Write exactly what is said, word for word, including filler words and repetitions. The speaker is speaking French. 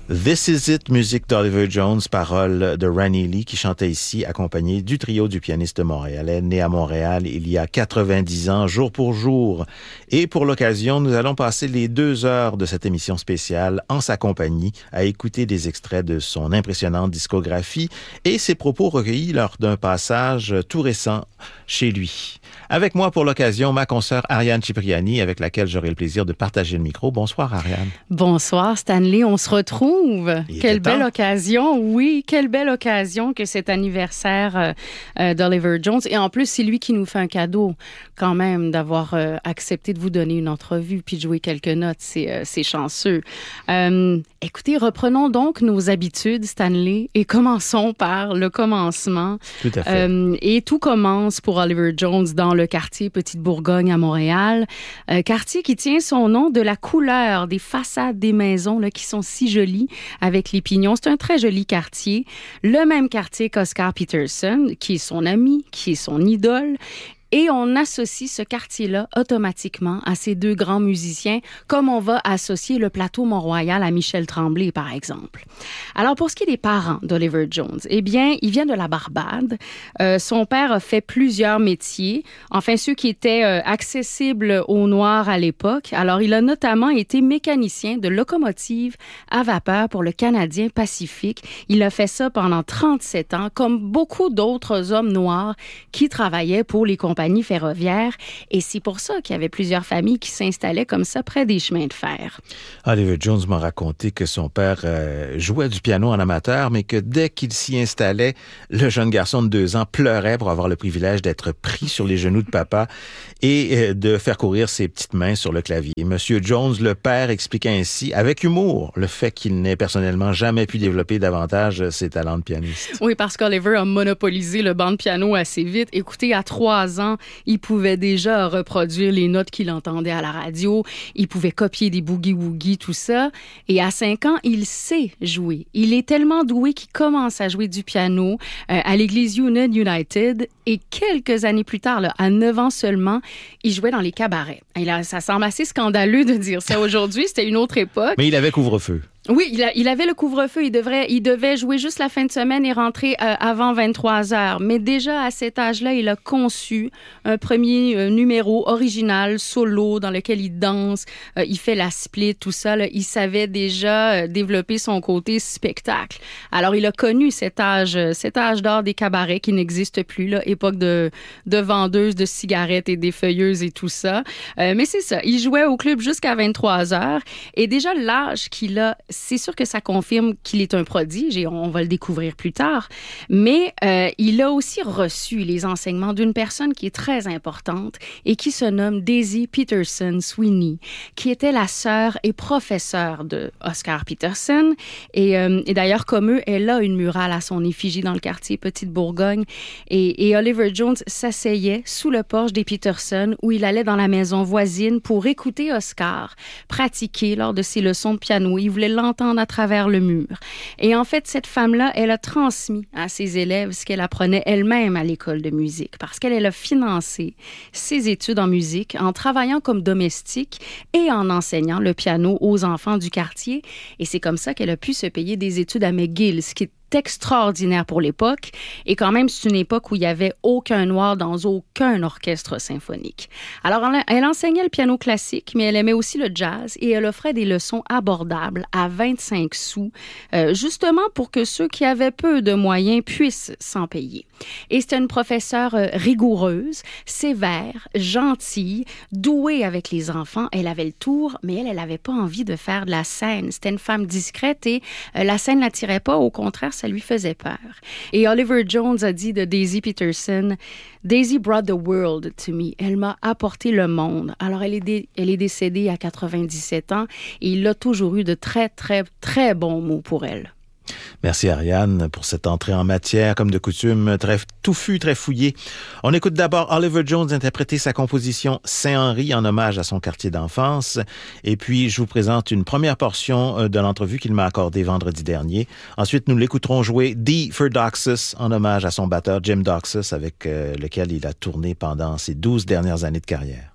This Is It, musique d'Oliver Jones, paroles de Ranny Lee qui chantait ici, accompagné du trio du pianiste montréalais, né à Montréal il y a quatre-vingt-dix ans, jour pour jour. Et pour l'occasion, nous allons passer les deux heures de cette émission spéciale en sa compagnie à écouter des extraits de son impressionnante discographie et ses propos recueillis lors d'un passage tout récent chez lui. Avec moi pour l'occasion, ma consoeur Ariane Cipriani, avec laquelle j'aurai le plaisir de partager le micro. Bonsoir Ariane. Bonsoir Stanley, on se retrouve. Il quelle belle temps. occasion, oui, quelle belle occasion que cet anniversaire euh, euh, d'Oliver Jones. Et en plus, c'est lui qui nous fait un cadeau quand même d'avoir euh, accepté de vous donner une entrevue puis de jouer quelques notes. C'est, euh, c'est chanceux. Euh, écoutez, reprenons donc nos habitudes, Stanley, et commençons par le commencement. Tout à fait. Euh, et tout commence pour Oliver Jones dans le quartier Petite-Bourgogne à Montréal. Euh, quartier qui tient son nom de la couleur des façades des maisons là, qui sont si jolies avec les pignons. C'est un très joli quartier. Le même quartier qu'Oscar Peterson, qui est son ami, qui est son idole. Et on associe ce quartier-là automatiquement à ces deux grands musiciens, comme on va associer le plateau Mont-Royal à Michel Tremblay, par exemple. Alors, pour ce qui est des parents d'Oliver Jones, eh bien, il vient de la Barbade. Euh, son père a fait plusieurs métiers, enfin, ceux qui étaient euh, accessibles aux Noirs à l'époque. Alors, il a notamment été mécanicien de locomotive à vapeur pour le Canadien Pacifique. Il a fait ça pendant trente-sept ans, comme beaucoup d'autres hommes noirs qui travaillaient pour les compagnies ferroviaire, et c'est pour ça qu'il y avait plusieurs familles qui s'installaient comme ça près des chemins de fer. Oliver Jones m'a raconté que son père euh, jouait du piano en amateur, mais que dès qu'il s'y installait, le jeune garçon de deux ans pleurait pour avoir le privilège d'être pris sur les genoux de papa et euh, de faire courir ses petites mains sur le clavier. Monsieur Jones, le père, expliquait ainsi, avec humour, le fait qu'il n'ait personnellement jamais pu développer davantage ses talents de pianiste. Oui, parce qu'Oliver a monopolisé le banc de piano assez vite. Écoutez, à trois ans, il pouvait déjà reproduire les notes qu'il entendait à la radio. Il pouvait copier des boogie-woogie, tout ça. Et à cinq ans, il sait jouer. Il est tellement doué qu'il commence à jouer du piano euh, à l'église Union United. Et quelques années plus tard, là, à neuf ans seulement, il jouait dans les cabarets. Et là, ça semble assez scandaleux de dire ça aujourd'hui. C'était une autre époque. Mais il avait couvre-feu. Oui, il, a, il avait le couvre-feu. Il, devrait, il devait jouer juste la fin de semaine et rentrer euh, avant vingt-trois heures. Mais déjà, à cet âge-là, il a conçu un premier euh, numéro original, solo, dans lequel il danse, euh, il fait la split, tout ça. Là. Il savait déjà euh, développer son côté spectacle. Alors, il a connu cet âge, cet âge d'or des cabarets qui n'existe plus, là, époque de, de vendeuses de cigarettes et des feuilleuses et tout ça. Euh, mais c'est ça, il jouait au club jusqu'à vingt-trois heures. Et déjà, l'âge qu'il a, c'est sûr que ça confirme qu'il est un prodige et on va le découvrir plus tard. Mais euh, il a aussi reçu les enseignements d'une personne qui est très importante et qui se nomme Daisy Peterson Sweeney, qui était la sœur et professeure de Oscar Peterson. Et, euh, et d'ailleurs, comme eux, elle a une murale à son effigie dans le quartier Petite-Bourgogne. Et, et Oliver Jones s'asseyait sous le porche des Peterson où il allait dans la maison voisine pour écouter Oscar pratiquer lors de ses leçons de piano. Il voulait l'entendre à travers le mur. Et en fait, cette femme-là, elle a transmis à ses élèves ce qu'elle apprenait elle-même à l'école de musique parce qu'elle elle a financé ses études en musique en travaillant comme domestique et en enseignant le piano aux enfants du quartier. Et c'est comme ça qu'elle a pu se payer des études à McGill, ce qui est extraordinaire pour l'époque. Et quand même, c'est une époque où il n'y avait aucun noir dans aucun orchestre symphonique. Alors, elle enseignait le piano classique, mais elle aimait aussi le jazz et elle offrait des leçons abordables à vingt-cinq sous, euh, justement pour que ceux qui avaient peu de moyens puissent s'en payer. Et c'était une professeure euh, rigoureuse, sévère, gentille, douée avec les enfants. Elle avait le tour, mais elle, elle n'avait pas envie de faire de la scène. C'était une femme discrète et euh, la scène ne l'attirait pas. Au contraire, ça lui faisait peur. Et Oliver Jones a dit de Daisy Peterson, « Daisy brought the world to me. Elle m'a apporté le monde. » Alors, elle est, dé- elle est décédée à quatre-vingt-dix-sept ans et il a toujours eu de très, très, très bons mots pour elle. Merci Ariane pour cette entrée en matière, comme de coutume, très touffue, très fouillée. On écoute d'abord Oliver Jones interpréter sa composition Saint-Henri en hommage à son quartier d'enfance. Et puis, je vous présente une première portion de l'entrevue qu'il m'a accordée vendredi dernier. Ensuite, nous l'écouterons jouer D for Doxus en hommage à son batteur Jim Doxus avec euh, lequel il a tourné pendant ses douze dernières années de carrière.